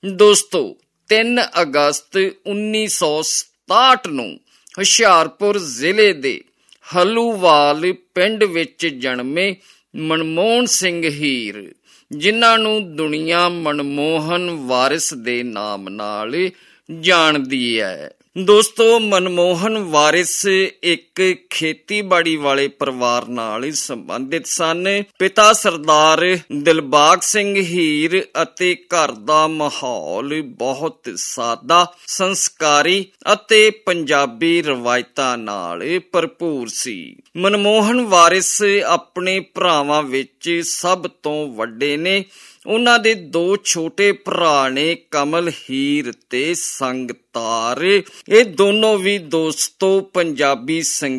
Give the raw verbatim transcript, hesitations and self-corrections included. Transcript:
ਦੋਸਤੋ, ਤਿੰਨ ਅਗਸਤ ਉੱਨੀ ਸੌ ਸਤਾਹਠ ਨੂੰ ਹੁਸ਼ਿਆਰਪੁਰ ਜ਼ਿਲ੍ਹੇ ਦੇ ਹਲੂਵਾਲ ਪਿੰਡ ਵਿੱਚ ਜਨਮੇ ਮਨਮੋਹਨ ਸਿੰਘ ਹੀਰ, ਜਿਨ੍ਹਾਂ ਨੂੰ ਦੁਨੀਆ ਮਨਮੋਹਨ ਵਾਰਿਸ ਦੇ ਨਾਮ ਨਾਲ ਜਾਣਦੀ ਹੈ। ਦੋਸਤੋ, ਮਨਮੋਹਨ ਵਾਰਿਸ ਇੱਕ ਖੇਤੀਬਾੜੀ ਵਾਲੇ ਪਰਿਵਾਰ ਨਾਲ ਸੰਬੰਧਿਤ ਸਨ। ਪਿਤਾ ਸਰਦਾਰ ਦਿਲਬਾਗ ਸਿੰਘ ਹੀਰ ਅਤੇ ਘਰ ਦਾ ਮਾਹੌਲ ਬਹੁਤ ਸਾਦਾ, ਸੰਸਕਾਰੀ ਅਤੇ ਪੰਜਾਬੀ ਰਵਾਇਤਾਂ ਨਾਲ ਭਰਪੂਰ ਸੀ। ਮਨਮੋਹਨ ਵਾਰਿਸ ਆਪਣੇ ਭਰਾਵਾਂ ਵਿੱਚ ਸਭ ਤੋਂ ਵੱਡੇ ਨੇ। ਉਹਨਾਂ ਦੇ ਦੋ ਛੋਟੇ ਭਰਾ ਨੇ, ਕਮਲ ਹੀਰ ਤੇ ਸੰਗਤਾਰ। ਇਹ ਦੋਨੋਂ ਵੀ ਦੋਸਤੋ ਪੰਜਾਬੀ ਸੰਗੀਤ